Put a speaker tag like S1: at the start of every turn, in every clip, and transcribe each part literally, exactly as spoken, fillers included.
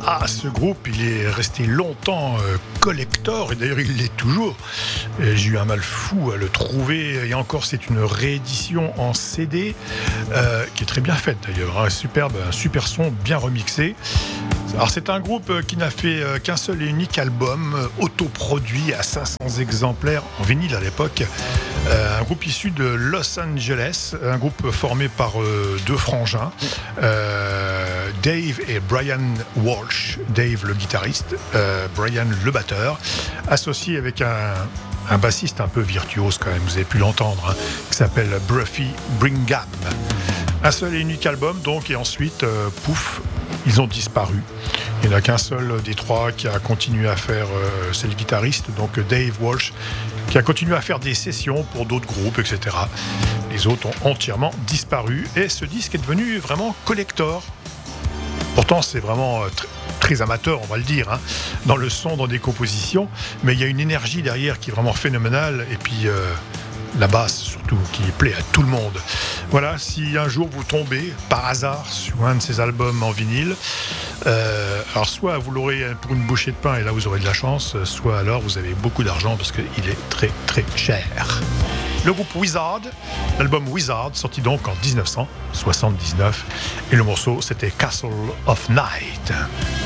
S1: Ah, ce groupe, il est resté longtemps euh, collector, et d'ailleurs il l'est toujours. Et j'ai eu un mal fou à le trouver, et encore c'est une réédition en C D, euh, qui est très bien faite d'ailleurs, hein, superbe, un super son bien remixé. Alors c'est un groupe qui n'a fait euh, qu'un seul et unique album, euh, autoproduit à cinq cents exemplaires en vinyle à l'époque. Euh, un groupe issu de Los Angeles, un groupe formé par euh, deux frangins, euh, Dave et Brian Walsh. Dave le guitariste, euh, Brian le batteur, associé avec un, un bassiste un peu virtuose quand même, vous avez pu l'entendre, hein, qui s'appelle Bruffy Brigham. Un seul et unique album donc, et ensuite, euh, pouf, ils ont disparu. Il n'y en a qu'un seul des trois qui a continué à faire, euh, c'est le guitariste, donc Dave Walsh, qui a continué à faire des sessions pour d'autres groupes, et cetera. Les autres ont entièrement disparu, et ce disque est devenu vraiment collector. Pourtant, c'est vraiment euh, tr- très amateur, on va le dire, hein, dans le son, dans des compositions, mais il y a une énergie derrière qui est vraiment phénoménale, et puis euh, la basse surtout, qui plaît à tout le monde. Voilà, si un jour vous tombez par hasard sur un de ces albums en vinyle, euh, alors soit vous l'aurez pour une bouchée de pain et là vous aurez de la chance, soit alors vous avez beaucoup d'argent parce qu'il est très très cher. Le groupe Wizard, l'album Wizard, sorti donc en dix-neuf cent soixante-dix-neuf, et le morceau c'était Castle of Night.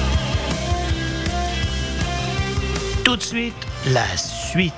S2: Tout de suite, la suite.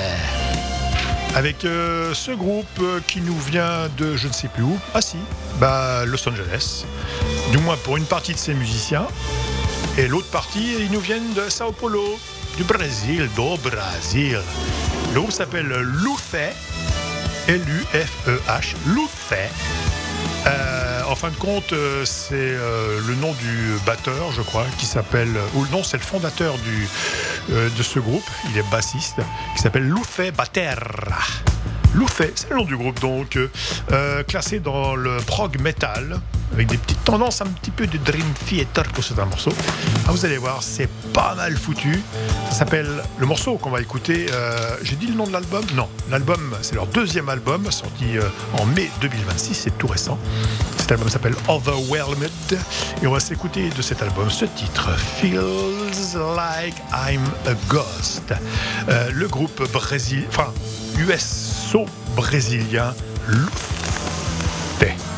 S1: Avec euh, ce groupe euh, qui nous vient de je ne sais plus où, ah si, bah Los Angeles, du moins pour une partie de ses musiciens, et l'autre partie, ils nous viennent de Sao Paulo, du Brésil, do Brasil. Le groupe s'appelle Lufé, L U F E H, Lufé. Euh, en fin de compte, euh, c'est euh, le nom du batteur, je crois, qui s'appelle, ou non, c'est le fondateur du, euh, de ce groupe, il est bassiste, qui s'appelle Lufé Batera. Lufé, c'est le nom du groupe donc, euh, classé dans le prog metal, avec des petites tendances un petit peu de Dream Theater pour certains morceaux. Ah, vous allez voir, c'est pas mal foutu. Ça s'appelle, le morceau qu'on va écouter, euh, j'ai dit le nom de l'album ? Non, l'album, c'est leur deuxième album, sorti euh, en mai deux mille vingt-six, c'est tout récent. Cet album s'appelle Overwhelmed, et on va s'écouter de cet album ce titre, Feels Like I'm a Ghost. Euh, le groupe brésilien, enfin, U S O brésilien, Lufé.